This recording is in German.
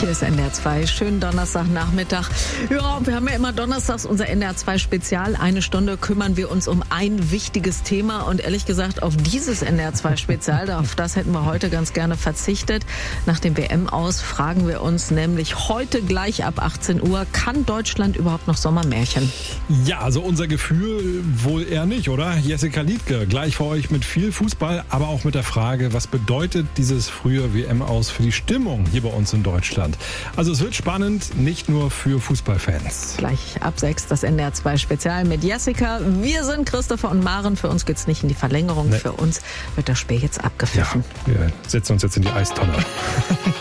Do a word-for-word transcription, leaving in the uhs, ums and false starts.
Hier ist N D R zwei. Schönen Donnerstagnachmittag. Ja, wir haben ja immer donnerstags unser N D R zwei Spezial. Eine Stunde kümmern wir uns um ein wichtiges Thema. Und ehrlich gesagt, auf dieses N D R zwei Spezial, auf das hätten wir heute ganz gerne verzichtet. Nach dem W M-Aus fragen wir uns nämlich heute gleich ab achtzehn Uhr, kann Deutschland überhaupt noch Sommermärchen? Ja, also unser Gefühl wohl eher nicht, oder? Jessica Liedke, gleich vor euch mit viel Fußball, aber auch mit der Frage, was bedeutet dieses frühe W M-Aus für die Stimmung hier bei uns in Deutschland? Also es wird spannend, nicht nur für Fußballfans. Gleich ab sechs das N D R zwei Spezial mit Jessica. Wir sind Christopher und Maren. Für uns geht's nicht in die Verlängerung. Nee. Für uns wird das Spiel jetzt abgepfiffen. Ja, wir setzen uns jetzt in die Eistonne.